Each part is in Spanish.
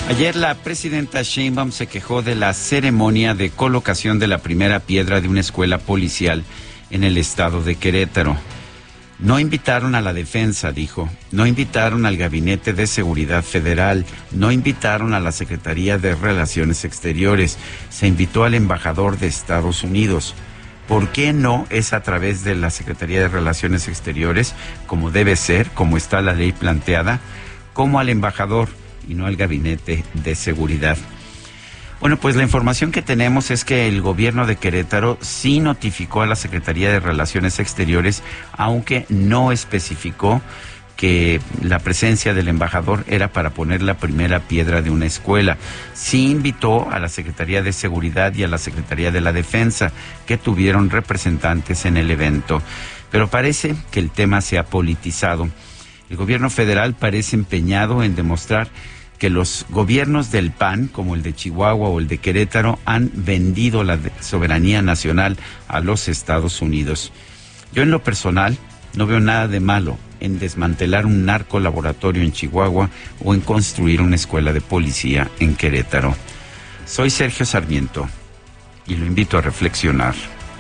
Ayer la presidenta Sheinbaum se quejó de la ceremonia de colocación de la primera piedra de una escuela policial en el estado de Querétaro. No invitaron a la defensa, dijo, no invitaron al Gabinete de Seguridad Federal, no invitaron a la Secretaría de Relaciones Exteriores, se invitó al embajador de Estados Unidos. ¿Por qué no es a través de la Secretaría de Relaciones Exteriores, como debe ser, como está la ley planteada, como al embajador y no al Gabinete de Seguridad? Bueno, pues la información que tenemos es que el gobierno de Querétaro sí notificó a la Secretaría de Relaciones Exteriores, aunque no especificó que la presencia del embajador era para poner la primera piedra de una escuela. Sí invitó a la Secretaría de Seguridad y a la Secretaría de la Defensa, que tuvieron representantes en el evento. Pero parece que el tema se ha politizado. El gobierno federal parece empeñado en demostrar que los gobiernos del PAN, como el de Chihuahua o el de Querétaro, han vendido la soberanía nacional a los Estados Unidos. Yo en lo personal no veo nada de malo en desmantelar un narcolaboratorio en Chihuahua o en construir una escuela de policía en Querétaro. Soy Sergio Sarmiento y lo invito a reflexionar.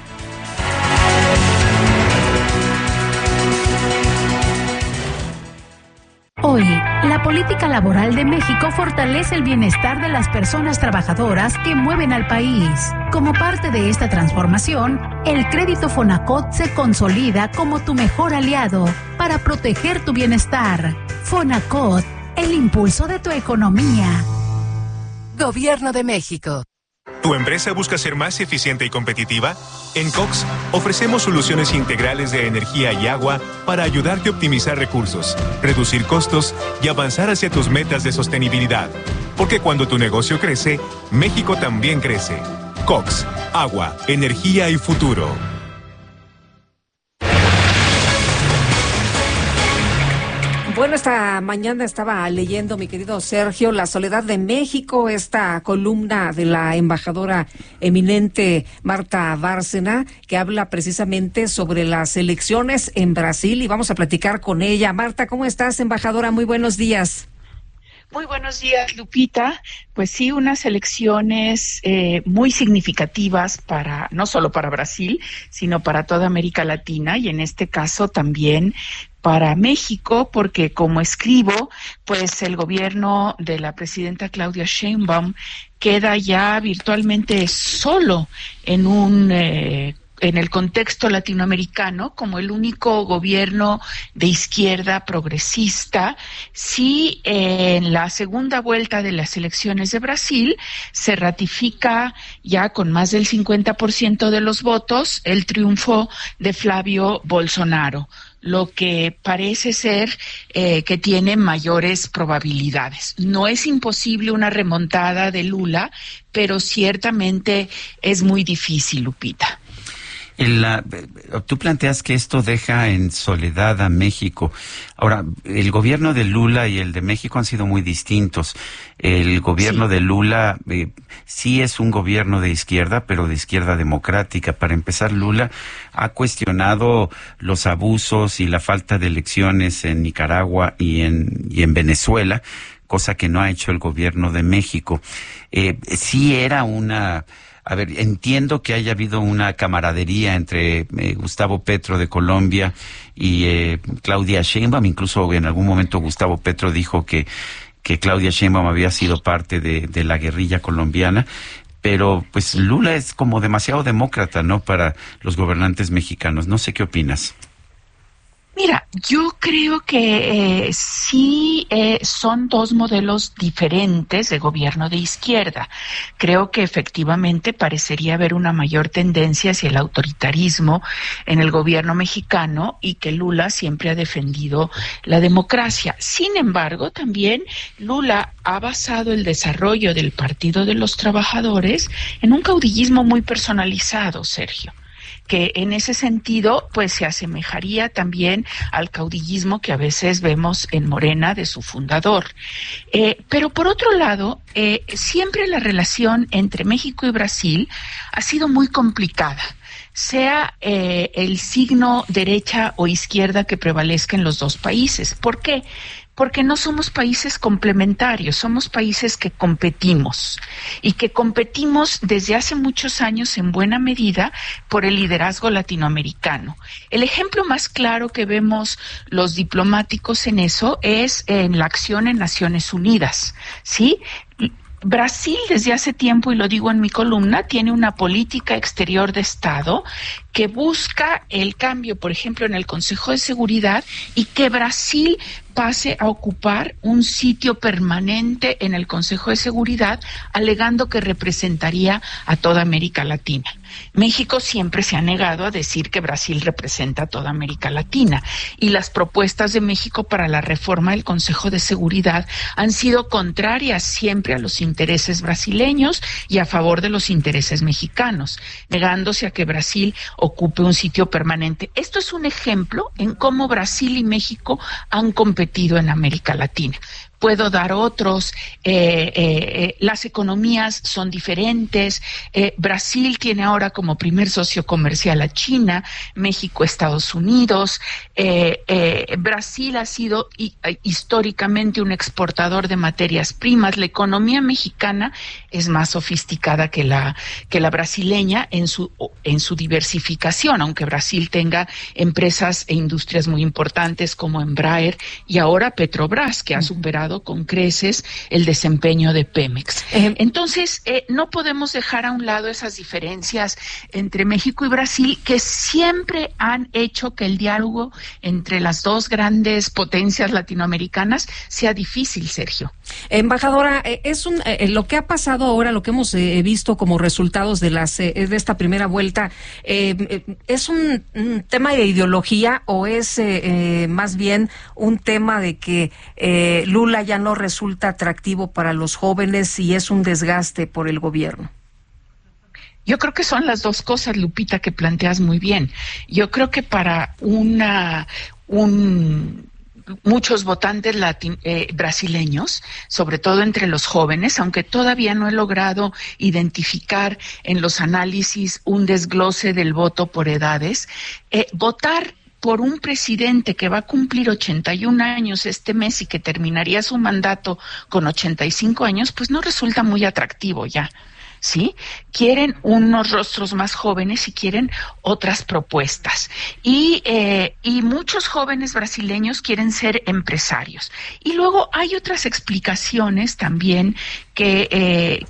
Hoy, la política laboral de México fortalece el bienestar de las personas trabajadoras que mueven al país. Como parte de esta transformación, el crédito Fonacot se consolida como tu mejor aliado para proteger tu bienestar. Fonacot, el impulso de tu economía. Gobierno de México. ¿Tu empresa busca ser más eficiente y competitiva? En Cox ofrecemos soluciones integrales de energía y agua para ayudarte a optimizar recursos, reducir costos y avanzar hacia tus metas de sostenibilidad. Porque cuando tu negocio crece, México también crece. Cox, agua, energía y futuro. Bueno, esta mañana estaba leyendo, mi querido Sergio, La Soledad de México, esta columna de la embajadora eminente Marta Bárcena, que habla precisamente sobre las elecciones en Brasil, y vamos a platicar con ella. Marta, ¿cómo estás, embajadora? Muy buenos días. Muy buenos días, Lupita. Pues sí, unas elecciones muy significativas no solo para Brasil, sino para toda América Latina, y en este caso también para México, porque como escribo, pues el gobierno de la presidenta Claudia Sheinbaum queda ya virtualmente solo en el contexto latinoamericano como el único gobierno de izquierda progresista. Sí, en la segunda vuelta de las elecciones de Brasil se ratifica ya con más del 50% de los votos el triunfo de Flavio Bolsonaro, lo que parece ser que tiene mayores probabilidades. No es imposible una remontada de Lula, pero ciertamente es muy difícil, Lupita. Tú planteas que esto deja en soledad a México. Ahora, el gobierno de Lula y el de México han sido muy distintos. El gobierno de Lula sí es un gobierno de izquierda, pero de izquierda democrática. Para empezar, Lula ha cuestionado los abusos y la falta de elecciones en Nicaragua y en Venezuela, cosa que no ha hecho el gobierno de México. Sí era entiendo que haya habido una camaradería entre Gustavo Petro de Colombia y Claudia Sheinbaum. Incluso en algún momento Gustavo Petro dijo que Claudia Sheinbaum había sido parte de la guerrilla colombiana. Pero pues Lula es como demasiado demócrata, ¿no?, para los gobernantes mexicanos. No sé qué opinas. Mira, yo creo que sí son dos modelos diferentes de gobierno de izquierda. Creo que efectivamente parecería haber una mayor tendencia hacia el autoritarismo en el gobierno mexicano y que Lula siempre ha defendido la democracia. Sin embargo, también Lula ha basado el desarrollo del Partido de los Trabajadores en un caudillismo muy personalizado, Sergio, que en ese sentido pues se asemejaría también al caudillismo que a veces vemos en Morena de su fundador. Pero por otro lado, siempre la relación entre México y Brasil ha sido muy complicada, sea el signo derecha o izquierda que prevalezca en los dos países. ¿Por qué? Porque no somos países complementarios, somos países que competimos y que competimos desde hace muchos años en buena medida por el liderazgo latinoamericano. El ejemplo más claro que vemos los diplomáticos en eso es en la acción en Naciones Unidas, ¿sí? Brasil desde hace tiempo, y lo digo en mi columna, tiene una política exterior de Estado que busca el cambio, por ejemplo, en el Consejo de Seguridad, y que Brasil pase a ocupar un sitio permanente en el Consejo de Seguridad, alegando que representaría a toda América Latina. México siempre se ha negado a decir que Brasil representa a toda América Latina, y las propuestas de México para la reforma del Consejo de Seguridad han sido contrarias siempre a los intereses brasileños y a favor de los intereses mexicanos, negándose a que Brasil ocupe un sitio permanente. Esto es un ejemplo en cómo Brasil y México han competido en América Latina. Puedo dar otros, las economías son diferentes, Brasil tiene ahora como primer socio comercial a China, México, Estados Unidos, Brasil ha sido históricamente un exportador de materias primas, la economía mexicana es más sofisticada que la brasileña en su diversificación, aunque Brasil tenga empresas e industrias muy importantes como Embraer y ahora Petrobras, que ha superado con creces el desempeño de Pemex. Entonces, no podemos dejar a un lado esas diferencias entre México y Brasil, que siempre han hecho que el diálogo entre las dos grandes potencias latinoamericanas sea difícil, Sergio. Embajadora, lo que ha pasado ahora, lo que hemos visto como resultados de esta primera vuelta, ¿es un tema de ideología o es más bien un tema de que Lula ya no resulta atractivo para los jóvenes y es un desgaste por el gobierno? Yo creo que son las dos cosas, Lupita, que planteas muy bien. Yo creo que para muchos votantes brasileños, sobre todo entre los jóvenes, aunque todavía no he logrado identificar en los análisis un desglose del voto por edades, votar por un presidente que va a cumplir 81 años este mes y que terminaría su mandato con 85 años, pues no resulta muy atractivo ya. ¿Sí? Quieren unos rostros más jóvenes y quieren otras propuestas. Y muchos jóvenes brasileños quieren ser empresarios. Y luego hay otras explicaciones también que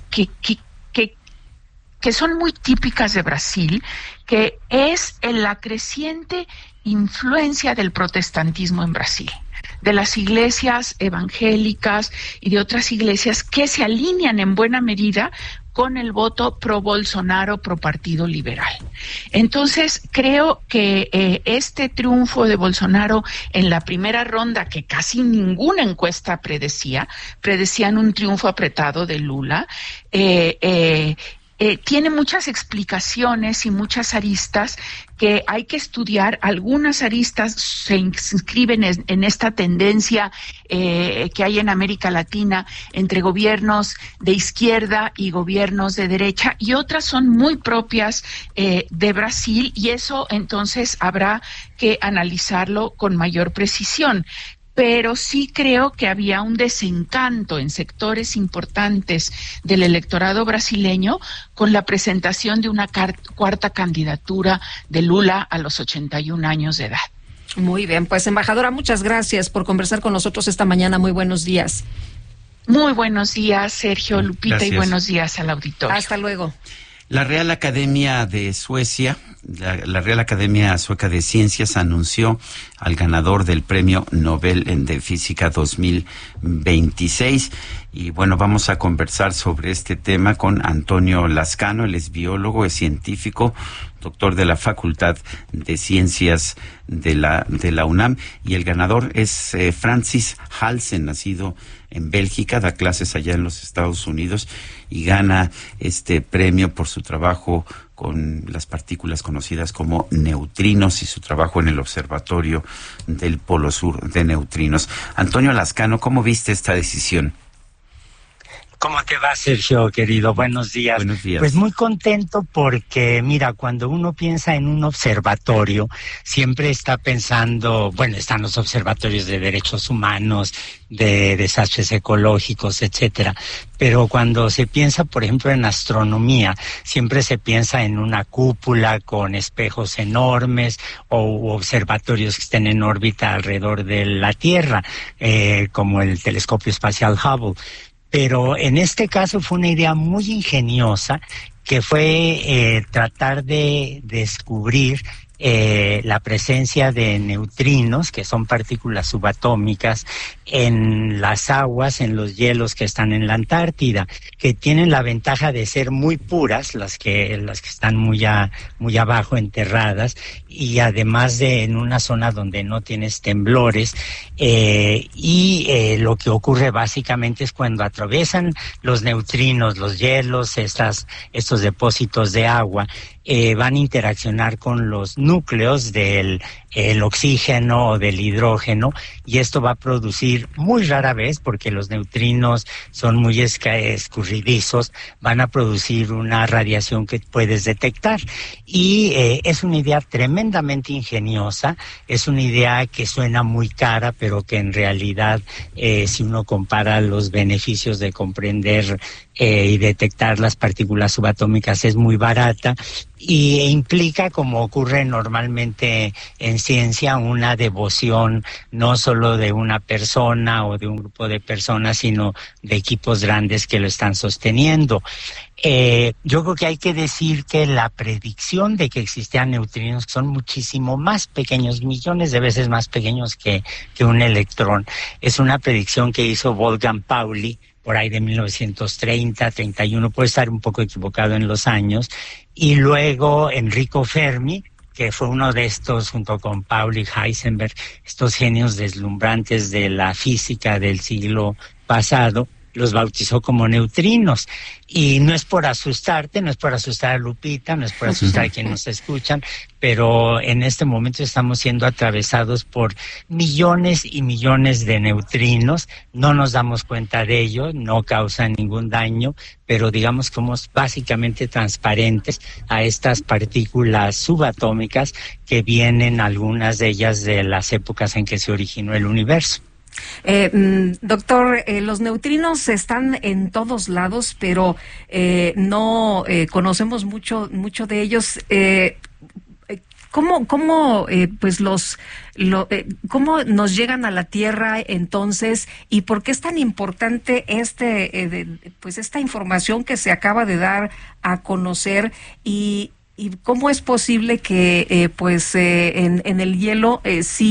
son muy típicas de Brasil, que es la creciente influencia del protestantismo en Brasil, de las iglesias evangélicas y de otras iglesias que se alinean en buena medida con el voto pro Bolsonaro, pro Partido Liberal. Entonces, creo que este triunfo de Bolsonaro en la primera ronda, que casi ninguna encuesta predecían un triunfo apretado de Lula, tiene muchas explicaciones y muchas aristas que hay que estudiar. Algunas aristas se inscriben en esta tendencia que hay en América Latina entre gobiernos de izquierda y gobiernos de derecha, y otras son muy propias de Brasil, y eso entonces habrá que analizarlo con mayor precisión. Pero sí creo que había un desencanto en sectores importantes del electorado brasileño con la presentación de una cuarta candidatura de Lula a los 81 años de edad. Muy bien, pues embajadora, muchas gracias por conversar con nosotros esta mañana. Muy buenos días. Muy buenos días, Sergio, Lupita, gracias. Y buenos días al auditorio. Hasta luego. La Real Academia de Suecia, la Real Academia Sueca de Ciencias, anunció al ganador del Premio Nobel de Física 2026. Y bueno, vamos a conversar sobre este tema con Antonio Lascano. Él es biólogo, es científico, doctor de la Facultad de Ciencias de la UNAM. Y el ganador es Francis Halsen, nacido en Bélgica, da clases allá en los Estados Unidos y gana este premio por su trabajo con las partículas conocidas como neutrinos y su trabajo en el Observatorio del Polo Sur de Neutrinos. Antonio Lascano, ¿cómo viste esta decisión? ¿Cómo te va, Sergio, querido? Buenos días. Buenos días. Pues muy contento porque, mira, cuando uno piensa en un observatorio, siempre está pensando, bueno, están los observatorios de derechos humanos, de desastres ecológicos, etcétera. Pero cuando se piensa, por ejemplo, en astronomía, siempre se piensa en una cúpula con espejos enormes o observatorios que estén en órbita alrededor de la Tierra, como el telescopio espacial Hubble. Pero en este caso fue una idea muy ingeniosa que fue tratar de descubrir la presencia de neutrinos, que son partículas subatómicas, en las aguas, en los hielos que están en la Antártida, que tienen la ventaja de ser muy puras, las que están muy abajo, enterradas, y además de en una zona donde no tienes temblores, lo que ocurre básicamente es cuando atraviesan los neutrinos, los hielos, estos depósitos de agua, van a interaccionar con los núcleos del oxígeno o del hidrógeno, y esto va a producir muy rara vez, porque los neutrinos son muy escurridizos, van a producir una radiación que puedes detectar. Y es una idea tremendamente ingeniosa, es una idea que suena muy cara, pero que en realidad, si uno compara los beneficios de comprender y detectar las partículas subatómicas, es muy barata, y implica, como ocurre normalmente en ciencia, una devoción no solo de una persona o de un grupo de personas, sino de equipos grandes que lo están sosteniendo. Yo creo que hay que decir que la predicción de que existían neutrinos, que son muchísimo más pequeños, millones de veces más pequeños que un electrón, es una predicción que hizo Wolfgang Pauli por ahí de 1930, 31, puede estar un poco equivocado en los años, y luego Enrico Fermi, que fue uno de estos, junto con Pauli, Heisenberg, estos genios deslumbrantes de la física del siglo pasado, los bautizó como neutrinos. Y no es por asustarte, no es por asustar a Lupita, no es por asustar a quienes nos escuchan, pero en este momento estamos siendo atravesados por millones y millones de neutrinos. No nos damos cuenta de ello, no causan ningún daño, pero digamos que somos básicamente transparentes a estas partículas subatómicas que vienen, algunas de ellas, de las épocas en que se originó el universo. Doctor, los neutrinos están en todos lados, pero no conocemos mucho de ellos. ¿Cómo nos llegan a la Tierra entonces, y por qué es tan importante esta información que se acaba de dar a conocer, y cómo es posible que en el hielo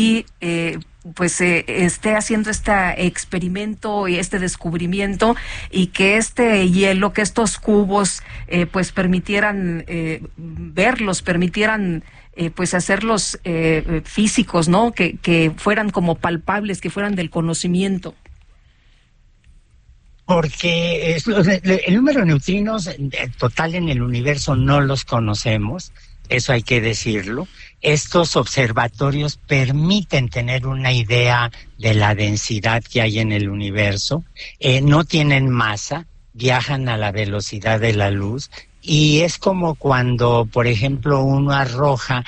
esté haciendo este experimento y este descubrimiento, y que este hielo, que estos cubos permitieran verlos, permitieran hacerlos físicos, ¿no? Que fueran como palpables, que fueran del conocimiento? Porque el número de neutrinos total en el universo no los conocemos, eso hay que decirlo. Estos observatorios permiten tener una idea de la densidad que hay en el universo. No tienen masa, viajan a la velocidad de la luz, y es como cuando, por ejemplo, uno arroja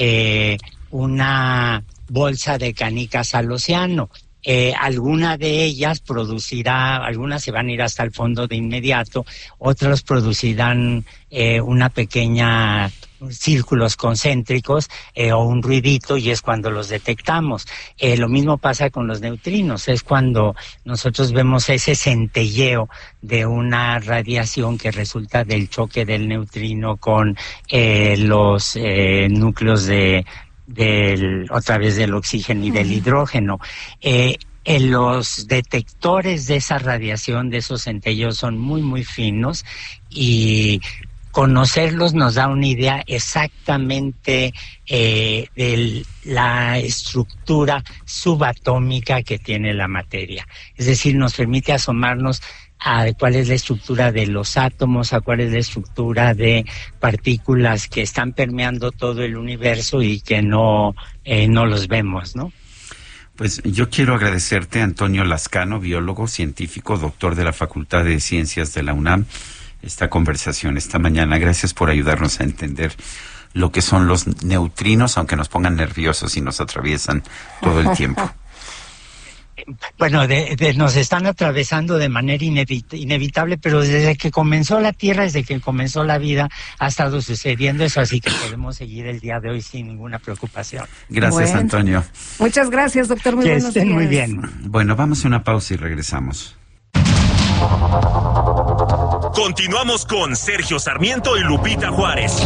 una bolsa de canicas al océano. Alguna de ellas algunas se van a ir hasta el fondo de inmediato, otras producirán una pequeña círculos concéntricos o un ruidito, y es cuando los detectamos. Lo mismo pasa con los neutrinos, es cuando nosotros vemos ese centelleo de una radiación que resulta del choque del neutrino con los núcleos otra vez del oxígeno y del hidrógeno. Los detectores de esa radiación, de esos centelleos, son muy, muy finos, y conocerlos nos da una idea exactamente de la estructura subatómica que tiene la materia. Es decir, nos permite asomarnos a cuál es la estructura de los átomos, a cuál es la estructura de partículas que están permeando todo el universo y que no los vemos, ¿no? Pues yo quiero agradecerte, Antonio Lascano, biólogo, científico, doctor de la Facultad de Ciencias de la UNAM, esta conversación esta mañana. Gracias por ayudarnos a entender lo que son los neutrinos, aunque nos pongan nerviosos y nos atraviesan todo el tiempo. Bueno, nos están atravesando de manera inevitable, pero desde que comenzó la Tierra, desde que comenzó la vida, ha estado sucediendo eso, así que podemos seguir el día de hoy sin ninguna preocupación. Gracias, bueno, Antonio. Muchas gracias, doctor. Muy buenos días. Muy bien. Bueno, vamos a una pausa y regresamos. Continuamos con Sergio Sarmiento y Lupita Juárez.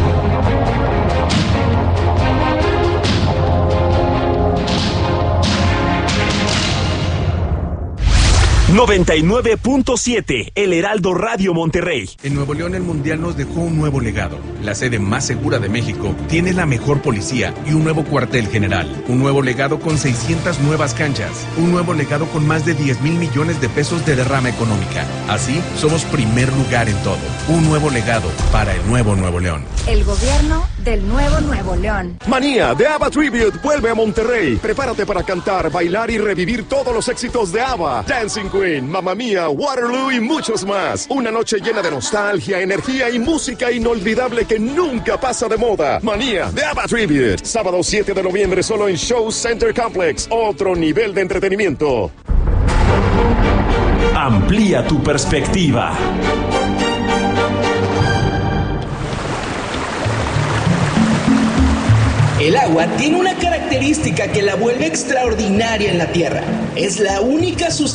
...99.7... El Heraldo Radio Monterrey. En Nuevo León el Mundial nos dejó un nuevo legado. La sede más segura de México tiene la mejor policía y un nuevo cuartel general. Un nuevo legado con 600 nuevas canchas. Un nuevo legado con más de 10,000 millones de pesos de derrama económica. Así, somos primer lugar en todo. Un nuevo legado para el nuevo Nuevo León. El gobierno del nuevo Nuevo León. Manía de ABBA Tribute vuelve a Monterrey. Prepárate para cantar, bailar y revivir todos los éxitos de ABBA. Dancing Queen, Mamma Mía, Waterloo y muchos más. Una noche llena de nostalgia, energía y música inolvidable que nunca pasa de moda. Manía de ABBA Tribute. Sábado 7 de noviembre solo en Show Center Complex. Otro nivel de entretenimiento. Amplía tu perspectiva. El agua tiene una característica que la vuelve extraordinaria en la Tierra. Es la única sustancia